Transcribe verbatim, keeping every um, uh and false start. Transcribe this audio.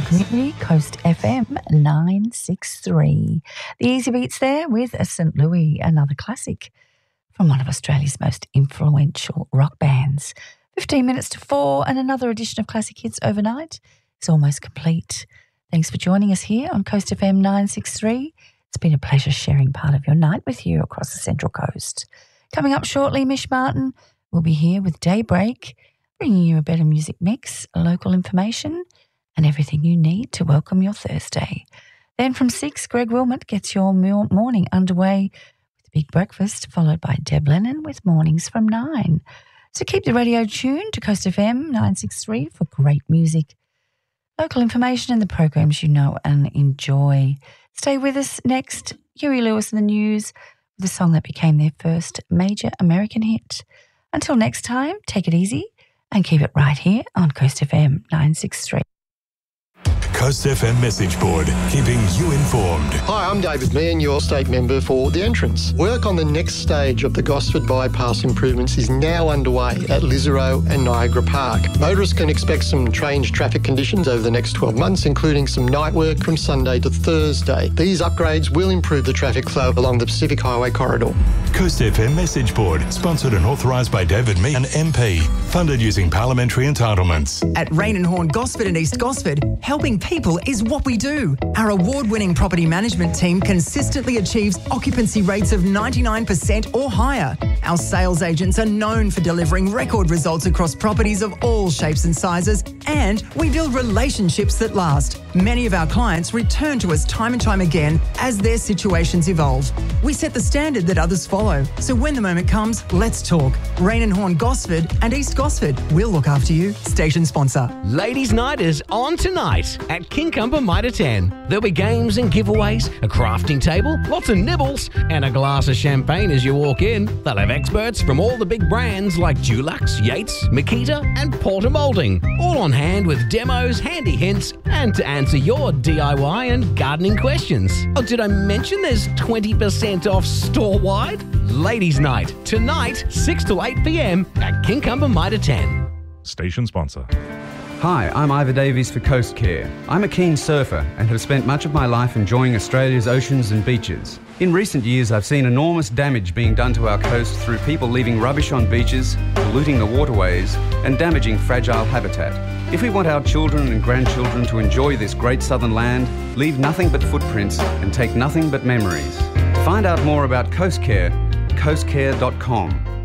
Community, Coast F M nine sixty-three. The Easy Beats there with a Saint Louis, another classic from one of Australia's most influential rock bands. fifteen minutes to four and another edition of Classic Hits Overnight is almost complete. Thanks for joining us here on Coast F M nine sixty-three. It's been a pleasure sharing part of your night with you across the Central Coast. Coming up shortly, Mish Martin will be here with Daybreak, bringing you a better music mix, local information, and everything you need to welcome your Thursday. Then from six, Greg Wilmot gets your morning underway with a big breakfast, followed by Deb Lennon with mornings from nine. So keep the radio tuned to Coast F M nine sixty-three for great music, local information, and the programs you know and enjoy. Stay with us next, Huey Lewis and the News, with a song that became their first major American hit. Until next time, take it easy and keep it right here on Coast F M nine sixty-three. Coast F M message board, keeping you informed. Hi, I'm David Meehan, your state member for The Entrance. Work on the next stage of the Gosford Bypass improvements is now underway at Lisarow and Niagara Park. Motorists can expect some strange traffic conditions over the next twelve months, including some night work from Sunday to Thursday. These upgrades will improve the traffic flow along the Pacific Highway corridor. Coast F M message board, sponsored and authorised by David Meehan, M P, funded using parliamentary entitlements. At Rain and Horn Gosford and East Gosford, helping people is what we do. Our award-winning property management team consistently achieves occupancy rates of ninety-nine percent or higher. Our sales agents are known for delivering record results across properties of all shapes and sizes, and we build relationships that last. Many of our clients return to us time and time again as their situations evolve. We set the standard that others follow, so when the moment comes, let's talk. Rain and Horn Gosford and East Gosford, we'll look after you. Station sponsor. Ladies' Night is on tonight at Kincumber Mitre ten. There'll be games and giveaways, a crafting table, lots of nibbles, and a glass of champagne as you walk in. They'll have experts from all the big brands like Dulux, Yates, Makita, and Porter Moulding, all on hand with demos, handy hints, and to answer your D I Y and gardening questions. Oh, did I mention there's twenty percent off store-wide? Ladies' Night, tonight, six to eight p.m. at Kincumber Mitre ten. Station sponsor. Hi, I'm Ivor Davies for Coast Care. I'm a keen surfer and have spent much of my life enjoying Australia's oceans and beaches. In recent years, I've seen enormous damage being done to our coast through people leaving rubbish on beaches, polluting the waterways, and damaging fragile habitat. If we want our children and grandchildren to enjoy this great southern land, leave nothing but footprints and take nothing but memories. Find out more about Coast Care, coast care dot com.